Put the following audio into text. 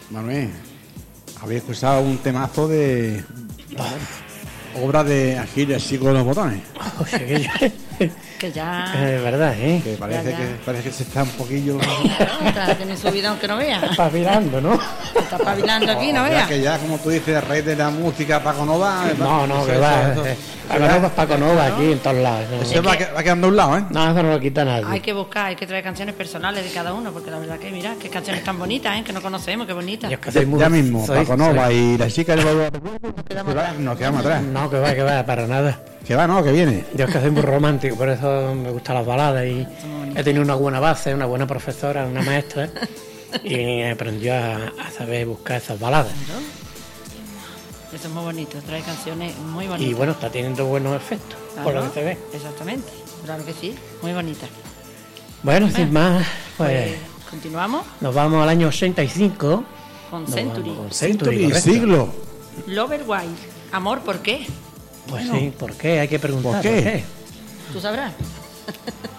Manuel, había escuchado un temazo de obra de Aquiles, así con los botones. Oye, Que ya es verdad, ¿eh? Que parece, Ya. parece que se está un poquillo. tiene su vida aunque no vea. Está virando, ¿no? Está pavilando aquí, no Ya vea. que ya, como tú dices, rey de la música, Paco Nova. No, que va. Paco Paco Nova aquí en todos lados. ¿no? Ese va quedando a un lado, ¿eh? No, eso no lo quita nadie. Hay que buscar, hay que traer canciones personales de cada uno, porque la verdad que, mira, qué canciones tan bonitas, que no conocemos, qué bonitas. Yo es que soy muy- Ya mismo, soy- Paco Nova soy- y la chica del quedamos atrás. nos quedamos atrás. No, que va, para nada. Que va, no, que viene. Yo es que soy muy romántico, por eso me gustan las baladas y he tenido una buena base, una buena profesora, una maestra y aprendió a saber buscar esas baladas. Eso es muy bonito, trae canciones muy bonitas. Y bueno, está teniendo buenos efectos, por lo Claro, que se ve. Exactamente, claro que sí, muy bonita. Bueno, sin más, pues Continuamos nos vamos al año 85. con Nos Century. vamos con Century, correcto. siglo. Lover Wild. Amor, ¿por qué? Pues sí, ¿por qué? Hay que preguntar. ¿Por qué? ¿Tú sabrás?